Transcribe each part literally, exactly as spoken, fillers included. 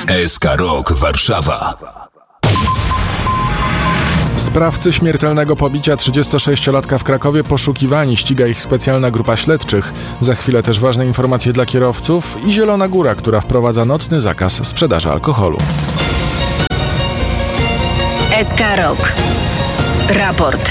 S K Rock Warszawa. Sprawcy śmiertelnego pobicia trzydziestosześciolatka w Krakowie poszukiwani, ściga ich specjalna grupa śledczych. Za chwilę też ważne informacje dla kierowców i Zielona Góra, która wprowadza nocny zakaz sprzedaży alkoholu. S K Rock. Raport.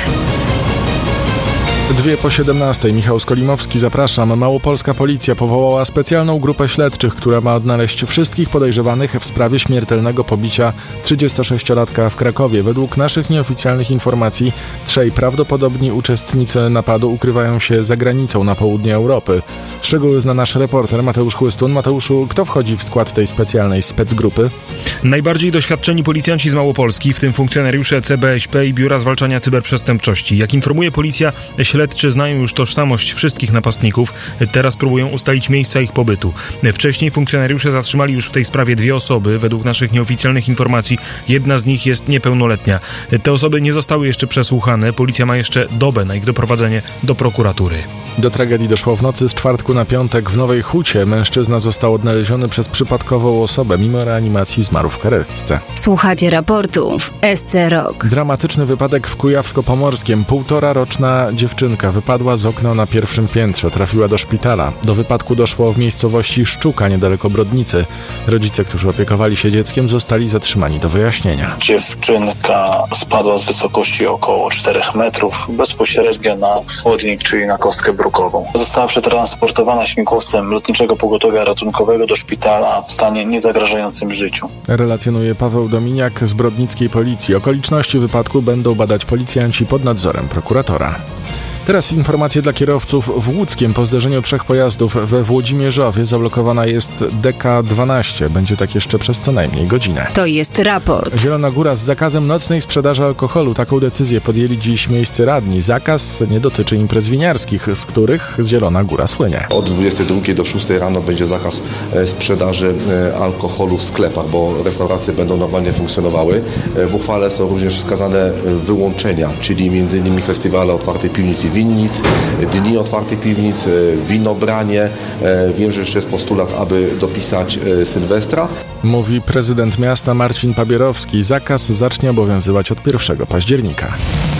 Dwie po siedemnastej. Michał Skolimowski, zapraszam. Małopolska policja powołała specjalną grupę śledczych, która ma odnaleźć wszystkich podejrzewanych w sprawie śmiertelnego pobicia trzydziestosześciolatka w Krakowie. Według naszych nieoficjalnych informacji trzej prawdopodobni uczestnicy napadu ukrywają się za granicą na południe Europy. Szczegóły zna nasz reporter Mateusz Chłystun. Mateuszu, kto wchodzi w skład tej specjalnej specgrupy? Najbardziej doświadczeni policjanci z Małopolski, w tym funkcjonariusze C B S P i Biura Zwalczania Cyberprzestępczości. Jak informuje policja, śledczy znają już tożsamość wszystkich napastników. Teraz próbują ustalić miejsca ich pobytu. Wcześniej funkcjonariusze zatrzymali już w tej sprawie dwie osoby. Według naszych nieoficjalnych informacji jedna z nich jest niepełnoletnia. Te osoby nie zostały jeszcze przesłuchane. Policja ma jeszcze dobę na ich doprowadzenie do prokuratury. Do tragedii doszło w nocy z czwartku na piątek w Nowej Hucie. Mężczyzna został odnaleziony przez przypadkową osobę. Mimo reanimacji zmarł w karetce. Słuchacie raportu w S C Rock. Dramatyczny wypadek w Kujawsko-Pomorskiem. Półtora roczna dziewczynka wypadła z okna na pierwszym piętrze. Trafiła do szpitala. Do wypadku doszło w miejscowości Szczuka, niedaleko Brodnicy. Rodzice, którzy opiekowali się dzieckiem, zostali zatrzymani do wyjaśnienia. Dziewczynka spadła z wysokości około czterech metrów bezpośrednio na chodnik, czyli na kostkę brukową. Została przetransportowana śmigłowcem Lotniczego Pogotowia Ratunkowego do szpitala w stanie niezagrażającym życiu. Relacjonuje Paweł Dominiak z brodnickiej policji. Okoliczności wypadku będą badać policjanci pod nadzorem prokuratora. Teraz informacje dla kierowców. W Łódzkiem po zderzeniu trzech pojazdów we Włodzimierzowie zablokowana jest D K dwanaście. Będzie tak jeszcze przez co najmniej godzinę. To jest raport. Zielona Góra z zakazem nocnej sprzedaży alkoholu. Taką decyzję podjęli dziś miejscy radni. Zakaz nie dotyczy imprez winiarskich, z których Zielona Góra słynie. Od dwudziestej drugiej do szóstej rano będzie zakaz sprzedaży alkoholu w sklepach, bo restauracje będą normalnie funkcjonowały. W uchwale są również wskazane wyłączenia, czyli między innymi festiwale otwartej piwnicy winnic, dni otwartych piwnic, winobranie. Wiem, że jeszcze jest postulat, aby dopisać Sylwestra. Mówi prezydent miasta Marcin Pabierowski. Zakaz zacznie obowiązywać od pierwszego października.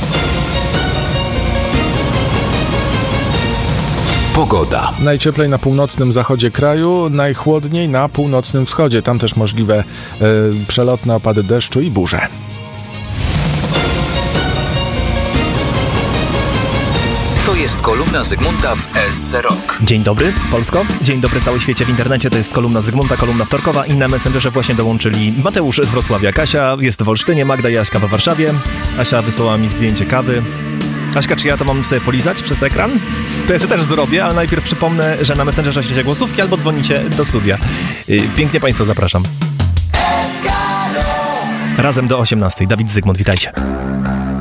Pogoda. Najcieplej na północnym zachodzie kraju, najchłodniej na północnym wschodzie. Tam też możliwe e, przelotne opady deszczu i burze. To jest kolumna Zygmunta w S C Rock. Dzień dobry, Polsko. Dzień dobry, cały świecie w internecie. To jest kolumna Zygmunta, kolumna wtorkowa i na Messengerze właśnie dołączyli Mateusz z Wrocławia. Kasia jest w Olsztynie, Magda i Aśka we Warszawie. Asia wysłała mi zdjęcie kawy. Aśka, czy ja to mam sobie polizać przez ekran? To ja sobie też zrobię, ale najpierw przypomnę, że na Messengerze śledzicie głosówki albo dzwonicie do studia. Pięknie Państwa zapraszam. Razem do osiemnastej. Dawid Zygmunt, witajcie.